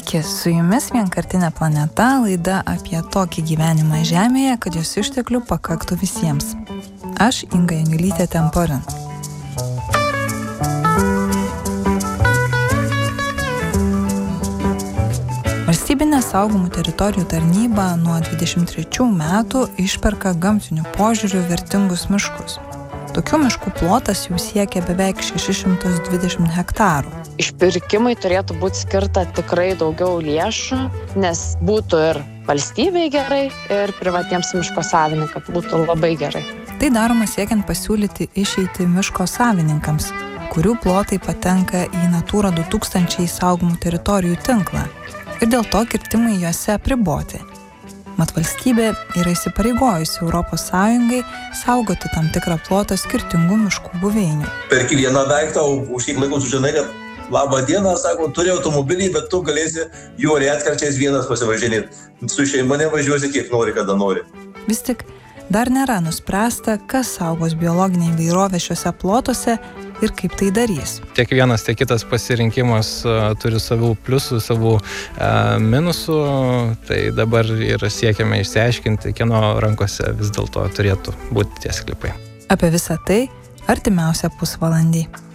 Sveiki, su jumis Vienkartinė planeta, laida apie tokį gyvenimą Žemėje, kad jos išteklių pakaktų visiems. Aš Inga Janiulytė Temporin. Valstybinė saugomų teritorijų tarnyba nuo 23 metų išperka gamtiniu požiūriu vertingus miškus. Tokių miškų plotas jau siekia beveik 620 hektarų. Išpirkimai turėtų būti skirta tikrai daugiau lėšų, nes būtų ir valstybei gerai, ir privatiems miško savininkams būtų labai gerai. Tai daroma siekiant pasiūlyti išeitį miško savininkams, kurių plotai patenka į Natūra 2000 saugomų teritorijų tinklą ir dėl to kirtimai juose apriboti. Mat valstybė yra įsipareigojusi Europos Sąjungai saugoti tam tikrą plotą skirtingų miškų buveinių. Perki vieną daiktą, už kiek laiko sužinai, kad labą dieną, sako, turi automobilį, bet tu galėsi juo retkarčiais vienas pasivažinėti. Su šeima nevažiuosi kiek nori, kada nori. Vis tik dar nėra nuspręsta, kas saugos biologinę įvairovę šiuose plotuose ir kaip tai darys. Tiek vienas, tiek kitas pasirinkimas turi savų pliusų, savų minusų. Tai dabar ir siekiame išsiaiškinti, kieno rankose vis dėlto turėtų būti tie sklypai. Apie visą tai artimiausią pusvalandį.